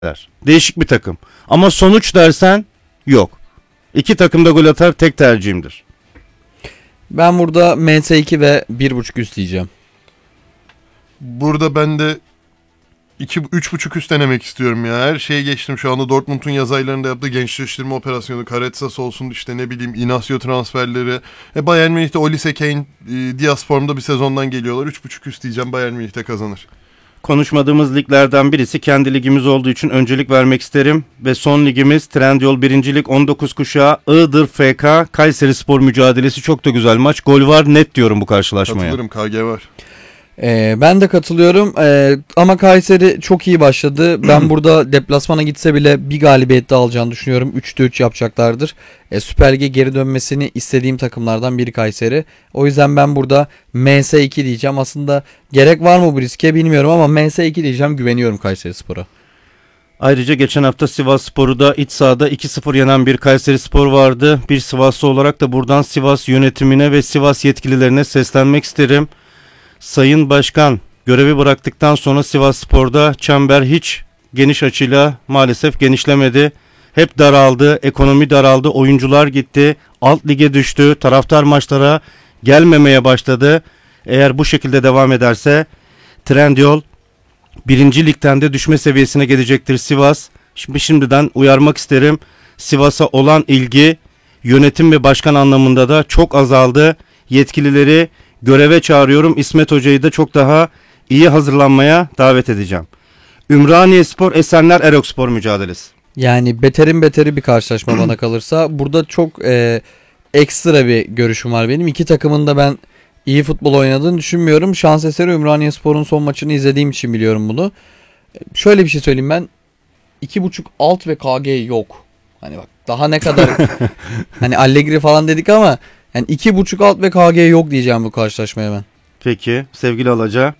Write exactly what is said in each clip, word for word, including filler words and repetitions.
Değişik bir takım. Ama sonuç dersen yok. İki takım da gol atar, tek tercihimdir. Ben burada M S iki ve bir buçuk üst diyeceğim. Burada ben de iki üç buçuk üst denemek istiyorum ya. Her şeyi geçtim şu anda. Dortmund'un yaz aylarında yaptığı gençleştirme operasyonu, Karetsas olsun, işte ne bileyim Inacio transferleri. E Bayern Münih'te Olise, Kane, e, Diaz formda bir sezondan geliyorlar. üç buçuk üst diyeceğim, Bayern Münih'te kazanır. Konuşmadığımız liglerden birisi kendi ligimiz olduğu için öncelik vermek isterim. Ve son ligimiz Trendyol birinci Lig on dokuz kuşağı Iğdır F K Kayserispor mücadelesi. Çok da güzel maç. Gol var, net diyorum bu karşılaşmaya. Katılırım, K G var. Ee, ben de katılıyorum ee, ama Kayseri çok iyi başladı. Ben burada deplasmana gitse bile bir galibiyet de alacağını düşünüyorum. üçte üç yapacaklardır. Ee, Süper Lig'e geri dönmesini istediğim takımlardan biri Kayseri. O yüzden ben burada M S iki diyeceğim. Aslında gerek var mı bu riske bilmiyorum ama M S iki diyeceğim, güveniyorum Kayserispor'a. Ayrıca geçen hafta Sivasspor'u da iç sahada iki sıfır yenen bir Kayserispor vardı. Bir Sivaslı olarak da buradan Sivas yönetimine ve Sivas yetkililerine seslenmek isterim. Sayın Başkan görevi bıraktıktan sonra Sivasspor'da çember hiç geniş açıyla maalesef genişlemedi. Hep daraldı, ekonomi daraldı, oyuncular gitti, alt lige düştü, taraftar maçlara gelmemeye başladı. Eğer bu şekilde devam ederse Trendyol birinci ligden de düşme seviyesine gelecektir Sivas. Şimdi şimdiden uyarmak isterim. Sivas'a olan ilgi yönetim ve başkan anlamında da çok azaldı. Yetkilileri göreve çağırıyorum. İsmet Hoca'yı da çok daha iyi hazırlanmaya davet edeceğim. Ümraniyespor Esenler Erokspor mücadelesi. Yani beterin beteri bir karşılaşma bana kalırsa. Burada çok e, ekstra bir görüşüm var benim. İki takımın da ben iyi futbol oynadığını düşünmüyorum. Şans eseri Ümraniyespor'un son maçını izlediğim için biliyorum bunu. Şöyle bir şey söyleyeyim ben. iki buçuk alt ve K G yok. Hani bak daha ne kadar hani Allegri falan dedik ama yani iki buçuk alt ve K G yok diyeceğim bu karşılaşmaya ben. Peki sevgili Alaca.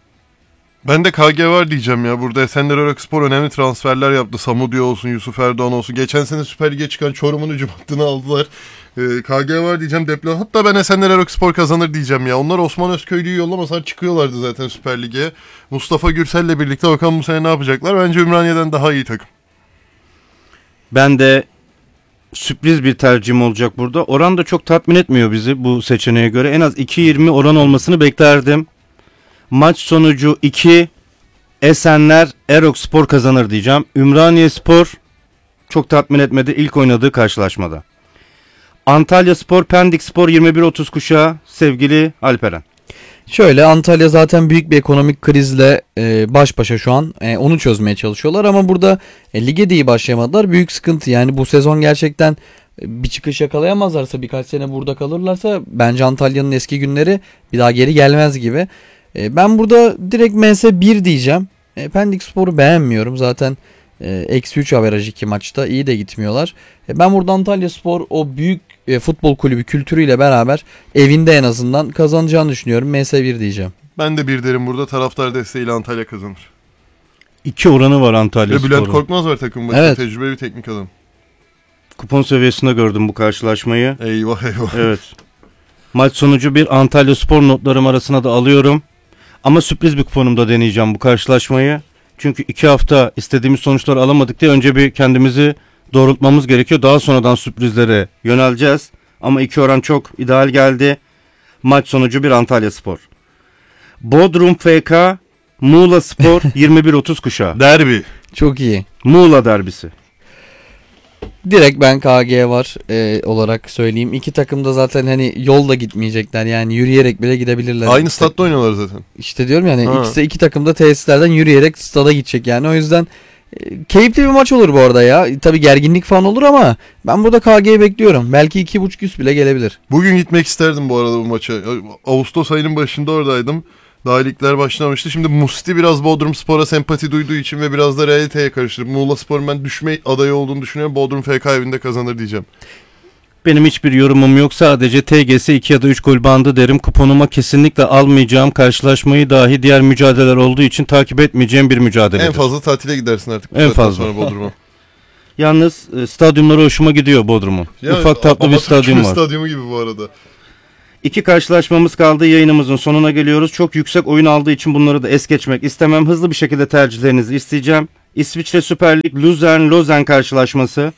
Ben de K G var diyeceğim ya. Burada Esenler Erokspor önemli transferler yaptı. Samudio olsun, Yusuf Erdoğan olsun. Geçen sene Süper Lig'e çıkan Çorum'un hücum hattını aldılar. Ee, K G var diyeceğim. Depla. Hatta ben Esenler Erokspor kazanır diyeceğim ya. Onlar Osman Özköylü'yü yollamasalar çıkıyorlardı zaten Süper Lig'e. Mustafa Gürsel'le birlikte bakalım bu sene ne yapacaklar. Bence Ümraniye'den daha iyi takım. Ben de sürpriz bir tercihim olacak burada. Oran da çok tatmin etmiyor bizi bu seçeneğe göre. En az iki yirmi oran olmasını beklerdim. Maç sonucu iki, Esenler Erokspor kazanır diyeceğim. Ümraniyespor çok tatmin etmedi ilk oynadığı karşılaşmada. Antalyaspor Pendikspor yirmi bir otuz kuşağı sevgili Alperen. Şöyle, Antalya zaten büyük bir ekonomik krizle e, baş başa şu an. E, onu çözmeye çalışıyorlar ama burada e, lige de iyi başlayamadılar. Büyük sıkıntı yani, bu sezon gerçekten e, bir çıkış yakalayamazlarsa, birkaç sene burada kalırlarsa bence Antalya'nın eski günleri bir daha geri gelmez gibi. E, ben burada direkt M S bir diyeceğim. E, Pendikspor'u beğenmiyorum zaten. Eksi üç averaj iki maçta, iyi de gitmiyorlar. E, ben burada Antalyaspor o büyük e, futbol kulübü kültürüyle beraber evinde en azından kazanacağını düşünüyorum. M S bir diyeceğim. Ben de bir derim burada. Taraftar desteğiyle Antalya kazanır. İki oranı var Ve Antalyaspor'un. Bülent Korkmaz var takım başında. Evet. Tecrübeli bir teknik adam. Kupon seviyesinde gördüm bu karşılaşmayı. Eyvah eyvah. Evet. Maç sonucu bir Antalyaspor notlarım arasına da alıyorum. Ama sürpriz bir kuponumda deneyeceğim bu karşılaşmayı. Çünkü iki hafta istediğimiz sonuçları alamadık diye önce bir kendimizi doğrultmamız gerekiyor. Daha sonradan sürprizlere yöneleceğiz. Ama iki oran çok ideal geldi. Maç sonucu bir Antalyaspor. Bodrum F K Muğla Spor yirmi bir otuz kuşağı. Derbi. Çok iyi. Muğla derbisi. Direkt ben K G var e, olarak söyleyeyim. İki takım da zaten hani yolda gitmeyecekler. Yani yürüyerek bile gidebilirler. Aynı statta oynuyorlar zaten. İşte diyorum yani, Ha. ikisi, iki takım da tesislerden yürüyerek stada gidecek yani. O yüzden e, keyifli bir maç olur bu arada ya. E, tabii gerginlik falan olur ama ben burada K G'yi bekliyorum. Belki iki buçuk üst bile gelebilir. Bugün gitmek isterdim bu arada bu maça. Ağustos ayının başında oradaydım. Daha ligler başlamıştı. Şimdi Musti biraz Bodrum Spor'a sempati duyduğu için ve biraz da realiteye karıştırıp Muğla Spor'un ben düşme adayı olduğunu düşünüyorum. Bodrum F K evinde kazanır diyeceğim. Benim hiçbir yorumum yok. Sadece T G S iki ya da üç gol bandı derim. Kuponuma kesinlikle almayacağım. Karşılaşmayı dahi diğer mücadeleler olduğu için takip etmeyeceğim bir mücadeledir. En fazla tatile gidersin artık. Bu En saatten fazla. Sonra Bodrum'a. Yalnız e, stadyumları hoşuma gidiyor Bodrum'un. Ya, Ufak tatlı bir stadyum var. Stadyumu gibi bu arada. İki karşılaşmamız kaldı. Yayınımızın sonuna geliyoruz. Çok yüksek oyun aldığı için bunları da es geçmek istemem. Hızlı bir şekilde tercihlerinizi isteyeceğim. İsviçre Süper Lig Luzern-Lozen karşılaşması.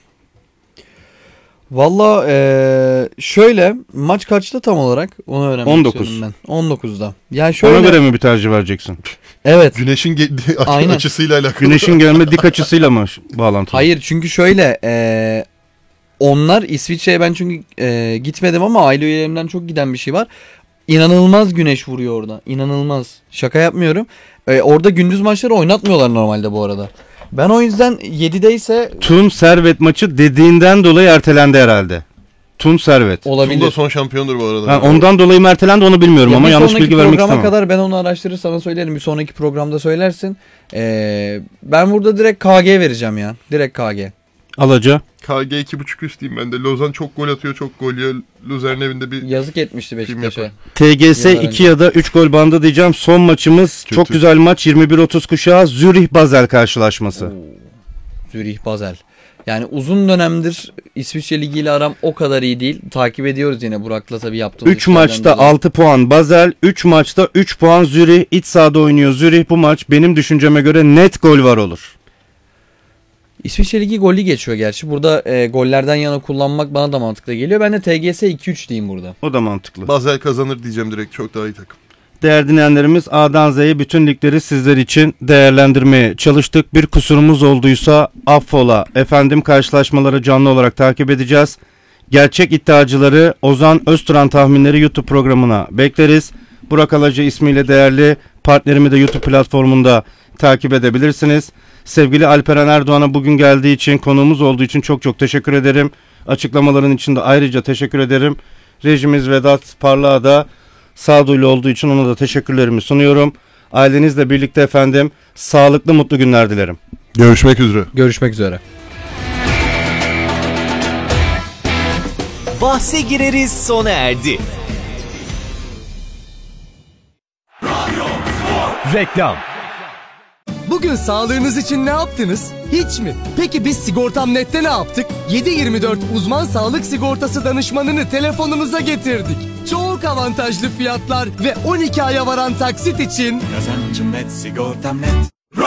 Valla eee, şöyle maç kaçta tam olarak onu öğrenmek on dokuz. istiyorum ben. on dokuzda. Yani şöyle. Ona göre mi bir tercih vereceksin? Evet. Güneşin ge- açı- Aynen. açısıyla alakalı. Güneşin gelme dik açısıyla mı bağlantılı? Hayır çünkü şöyle eee, onlar İsviçre'ye ben çünkü eee, gitmedim ama aile üyelerimden çok giden bir şey var. İnanılmaz güneş vuruyor orada. İnanılmaz. Şaka yapmıyorum. Eee, orada gündüz maçları oynatmıyorlar normalde bu arada. Ben o yüzden yedideyse Tun Servet maçı dediğinden dolayı ertelendi herhalde. Tun Servet. Tunda olabilir. son şampiyondur bu arada. Ben ondan dolayı mı ertelendi onu bilmiyorum Ya ama bir yanlış sonraki bilgi vermek programa istemem. kadar ben onu araştırır sana söylerim. Bir sonraki programda söylersin. Ee, ben burada direkt K G vereceğim ya. Direkt K G. Alaca. K G iki buçuk üsteyim ben de. Lozan çok gol atıyor, çok gol yiyor. Luzern evinde bir Yazık etmişti Beşiktaş'a. yapar. T G S Yıllar iki önce. ya da üç gol bandı diyeceğim. Son maçımız Kötü. çok güzel maç. yirmi bir otuz kuşağı Zürih Basel karşılaşması. Zürih Basel. Yani uzun dönemdir İsviçre Ligi ile aram o kadar iyi değil. Takip ediyoruz yine Burak'la tabii yaptığımız üç işlerden maçta dolayı. altı puan Basel, üç maçta üç puan Zürih. İç sahada oynuyor Zürih. Bu maç benim düşünceme göre net gol var olur. İsviçre Ligi gollü geçiyor gerçi. Burada e, gollerden yana kullanmak bana da mantıklı geliyor. Ben de T G S iki üç diyeyim burada. O da mantıklı. Basel kazanır diyeceğim direkt. Çok daha iyi takım. Değerli dinleyenlerimiz A'dan Z'ye bütün ligleri sizler için değerlendirmeye çalıştık. Bir kusurumuz olduysa affola. Efendim karşılaşmaları canlı olarak takip edeceğiz. Gerçek iddiacıları Ozan Özturan tahminleri YouTube programına bekleriz. Burak Alacı ismiyle değerli partnerimi de YouTube platformunda takip edebilirsiniz. Sevgili Alperen Erdoğan'a bugün geldiği için, konuğumuz olduğu için çok çok teşekkür ederim. Açıklamaların için de ayrıca teşekkür ederim. Rejimiz Vedat Parlak'a da sağduyulu olduğu için ona da teşekkürlerimi sunuyorum. Ailenizle birlikte efendim sağlıklı mutlu günler dilerim. Görüşmek üzere. Görüşmek üzere. Bahse gireriz sona erdi. Reklam. Bugün sağlığınız için ne yaptınız? Hiç mi? Peki biz Sigortam Net'te ne yaptık? yedi yirmi dört uzman sağlık sigortası danışmanını telefonunuza getirdik. Çok avantajlı fiyatlar ve on iki aya varan taksit için Kazancım net, sigortam net.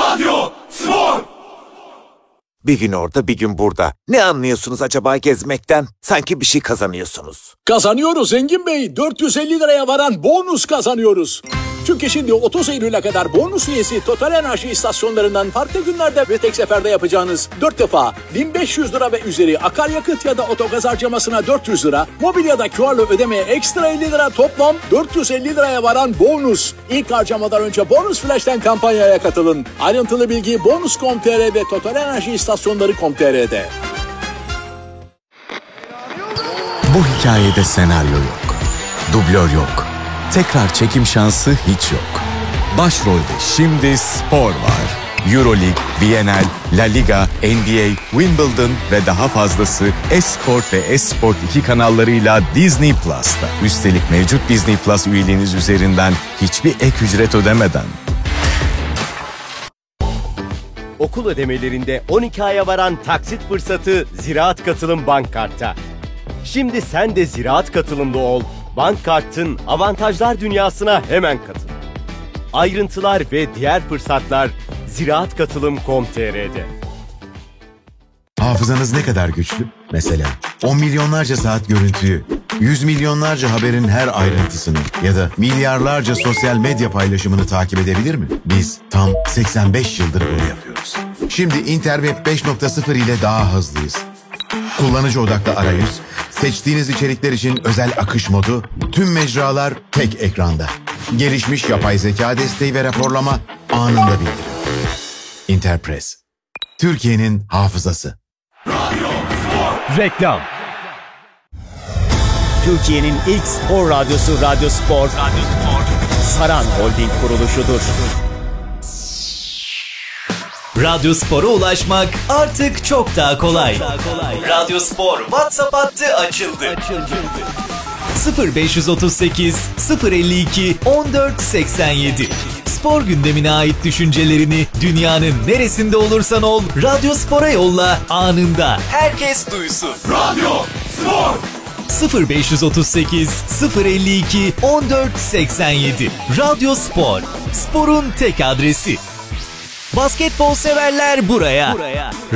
Bir gün orada bir gün burada. Ne anlıyorsunuz acaba gezmekten? Sanki bir şey kazanıyorsunuz. Kazanıyoruz Engin Bey. dört yüz elli liraya varan bonus kazanıyoruz. Çünkü şimdi otuz Eylül'e kadar bonus üyesi Total Enerji istasyonlarından farklı günlerde ve tek seferde yapacağınız dört defa bin beş yüz lira ve üzeri akaryakıt ya da otogaz harcamasına dört yüz lira, mobilyada Q R'la ödemeye ekstra elli lira, toplam dört yüz elli liraya varan bonus. İlk harcamadan önce Bonus Flash'ten kampanyaya katılın. Ayrıntılı bilgi bonus nokta com nokta tr ve Total Enerji istasyonları nokta com nokta tr'de. Bu hikayede senaryo yok. Dublör yok. Tekrar çekim şansı hiç yok. Başrolde şimdi spor var. Euroleague, B N L, La Liga, N B A, Wimbledon ve daha fazlası Esport ve Esport iki kanallarıyla Disney Plus'ta. Üstelik mevcut Disney Plus üyeliğiniz üzerinden hiçbir ek ücret ödemeden. Okul ödemelerinde on iki aya varan taksit fırsatı Ziraat Katılım Bank Kart'ta. Şimdi sen de Ziraat Katılımlı ol. Bank Kart'ın avantajlar dünyasına hemen katıl. Ayrıntılar ve diğer fırsatlar ziraat katılım nokta com nokta tr'de. Hafızanız ne kadar güçlü? Mesela on milyonlarca saat görüntüyü, yüz milyonlarca haberin her ayrıntısını ya da milyarlarca sosyal medya paylaşımını takip edebilir mi? Biz tam seksen beş yıldır bunu yapıyoruz. Şimdi Interweb beş nokta sıfır ile daha hızlıyız. Kullanıcı odaklı arayüz, seçtiğiniz içerikler için özel akış modu, tüm mecralar tek ekranda. Gelişmiş yapay zeka desteği ve raporlama anında bildirim. Interpress, Türkiye'nin hafızası. Reklam. Türkiye'nin ilk spor radyosu Radyo Spor. Radyo Spor. Saran Holding kuruluşudur. Radyo Spor'a ulaşmak artık çok daha kolay. Radyo Spor WhatsApp hattı açıldı. sıfır beş otuz sekiz sıfır elli iki on dört seksen yedi. Spor gündemine ait düşüncelerini dünyanın neresinde olursan ol Radyo Spor'a yolla, anında herkes duysun. Radyo Spor sıfır beş otuz sekiz sıfır elli iki on dört seksen yedi. Radyo Spor, sporun tek adresi. Basketbol severler buraya.